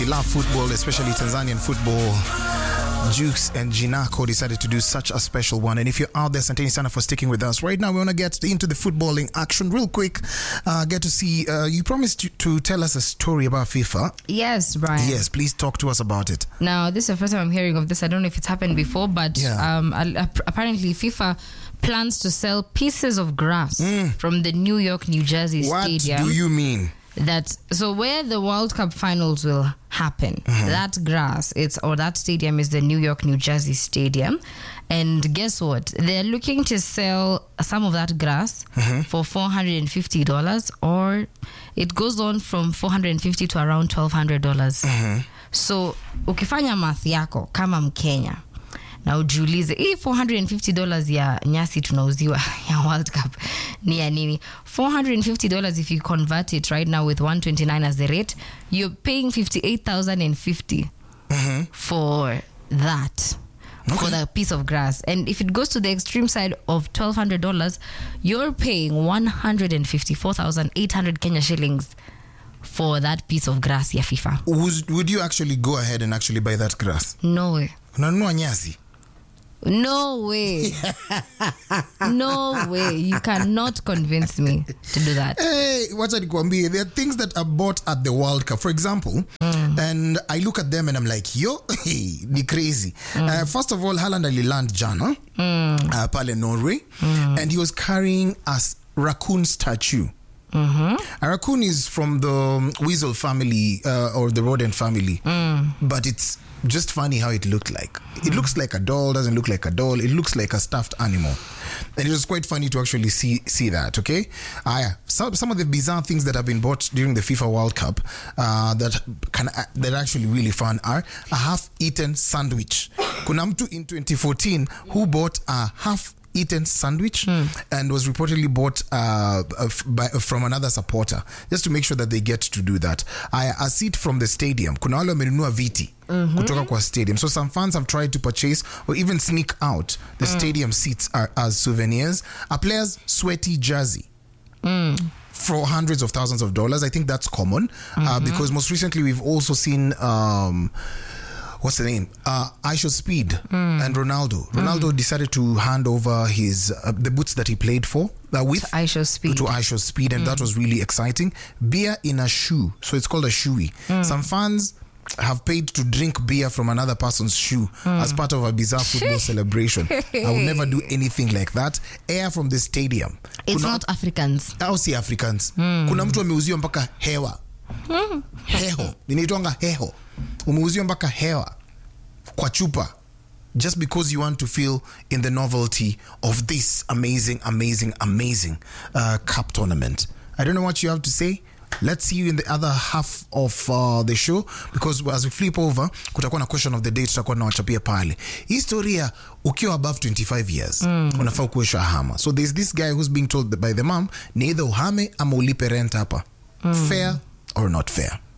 you love football, especially Tanzanian football, Jukes and Jinako decided to do such a special one. And if you're out there, Santini Sana for sticking with us. Right now, we want to get into the footballing action real quick. Get to see, you promised to tell us a story about FIFA. Yes, Brian. Yes, please talk to us about it. Now, this is the first time I'm hearing of this. I don't know if it's happened before, but apparently FIFA plans to sell pieces of grass from the New York, New Jersey stadium. What do you mean? So where the World Cup finals will happen, that grass, that stadium is the New York, New Jersey stadium. And guess what? They're looking to sell some of that grass for $450, or it goes on from $450 to around $1,200. So ukifanya math yako kama Mkenya, na ujiulize hii $450 ya nyasi tunauziwa ya World Cup ni ya nini? $450 if you convert it right now with 129 as the rate, you're paying $58,050 for that. Okay. For the piece of grass. And if it goes to the extreme side of $1,200, you're paying 154,800 Kenya shillings for that piece of grass ya FIFA. Would you actually go ahead and actually buy that grass? No way. Unanunua nyasi? No way. No way. You cannot convince me to do that. Hey, wacha nikwambie, there are things that are bought at the World Cup. For example, and I look at them and I'm like, yo, hey, ni crazy. First of all, Haaland aliland jana, pale Norway, and he was carrying a raccoon statue. A raccoon is from the weasel family or the rodent family, but it's just funny how it looked like. It looks like a doll, doesn't look like a doll. It looks like a stuffed animal. And it was quite funny to actually see that, okay? Some of the bizarre things that have been bought during the FIFA World Cup that are actually really fun are a half-eaten sandwich. Kuna mtu in 2014 who bought a half-eaten sandwich and was reportedly bought from another supporter just to make sure that they get to do that. A seat from the stadium. Kuna wale wamenunua viti kutoka kwa stadium. So some fans have tried to purchase or even sneak out the stadium seats as souvenirs. A player's sweaty jersey. For hundreds of thousands of dollars. I think that's common because most recently we've also seen what's the name? Aisha Speed and Ronaldo. Ronaldo decided to hand over his the boots that he played for with Aisha Speed. To Aisha Speed, and that was really exciting. Beer in a shoe, so it's called a shoey. Some fans have paid to drink beer from another person's shoe as part of a bizarre football celebration. I would never do anything like that. Air from the stadium. It's not Africans. Au si Africans. Kuna mtu ameuziwa mpaka hewa. Heho. Ninaitwanga heho. Umeuziwa mpaka hewa kwa chupa just because you want to feel in the novelty of this amazing cup tournament. I don't know what you have to say. Let's see you in the other half of the show, because as we flip over kutakuwa na question of the day, tutakuwa na wachapia pale. Historia ukiwa above 25 years unafaa kuwesha hama. So there's this guy who's being told by the mom, ni either uhame ama ulipe rent hapa. Fair or not fair?